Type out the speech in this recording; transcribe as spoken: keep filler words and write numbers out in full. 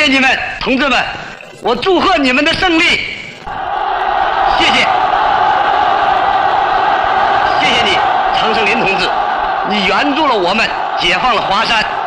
谢你们，同志们，我祝贺你们的胜利。谢谢，谢谢你，常胜林同志，你援助了我们，解放了华山。